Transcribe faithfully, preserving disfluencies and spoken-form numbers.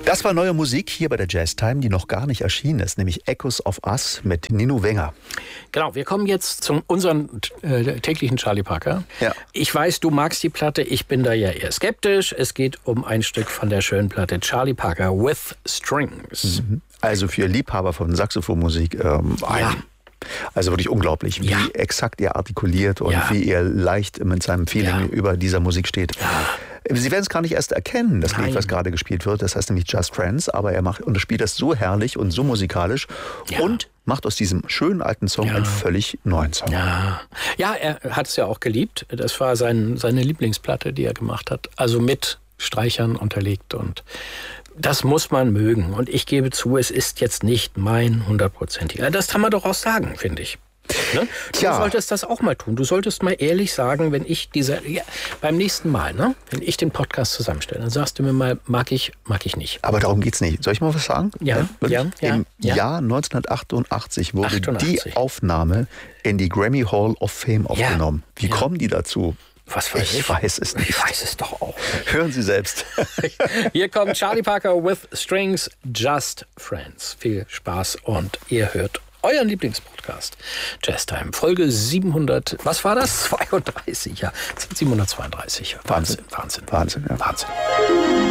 Das war neue Musik hier bei der Jazztime, die noch gar nicht erschienen ist, nämlich Echoes of Us mit Nino Wenger. Genau, wir kommen jetzt zu unserem äh, täglichen Charlie Parker. Ja. Ich weiß, du magst die Platte, ich bin da ja eher skeptisch. Es geht um ein Stück von der schönen Platte Charlie Parker with Strings. Mhm. Also für Liebhaber von Saxophonmusik ähm, ein... Ja. Also wirklich unglaublich, wie Ja. exakt er artikuliert und Ja. wie er leicht mit seinem Feeling Ja. über dieser Musik steht. Ja. Sie werden es gar nicht erst erkennen, das Lied, Nein. was gerade gespielt wird. Das heißt nämlich Just Friends, aber er macht und spielt das so herrlich und so musikalisch Ja. und macht aus diesem schönen alten Song Ja. einen völlig neuen Song. Ja. ja, er hat es ja auch geliebt. Das war sein, seine Lieblingsplatte, die er gemacht hat. Also mit Streichern unterlegt und das muss man mögen. Und ich gebe zu, es ist jetzt nicht mein hundertprozentiger. Das kann man doch auch sagen, finde ich. Ne? Du Tja. solltest das auch mal tun. Du solltest mal ehrlich sagen, wenn ich diese, ja, beim nächsten Mal, ne, wenn ich den Podcast zusammenstelle, dann sagst du mir mal, mag ich, mag ich nicht. Aber darum geht's nicht. Soll ich mal was sagen? Ja, Wirklich? ja, ja, Im ja. Jahr neunzehnhundertachtundachtzig wurde achtundachtzig. die Aufnahme in die Grammy Hall of Fame aufgenommen. Wie Ja. kommen die dazu? Was weiß ich? Ich weiß es nicht. Ich weiß es doch auch. Hören Sie selbst. Hier kommt Charlie Parker with Strings, Just Friends. Viel Spaß und ihr hört euren Lieblingspodcast. Jazztime, Folge siebenhundert, was war das? zweiunddreißig, ja, siebenhundertzweiunddreißig. Wahnsinn, Wahnsinn. Wahnsinn, ja. Wahnsinn.